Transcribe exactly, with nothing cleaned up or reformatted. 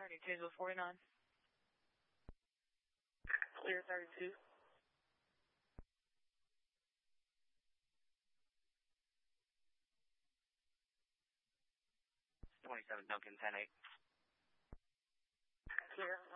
thirty-two to forty-nine. Clear thirty-two. twenty-seven Duncan, ten eight. Clear.